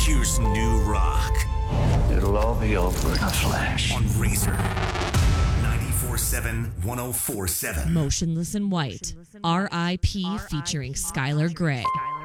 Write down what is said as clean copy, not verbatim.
Here's New Rock It'll all be over in a flash. on Razor 94.7 104.7. Motionless in White, R.I.P. featuring Skylar Grey.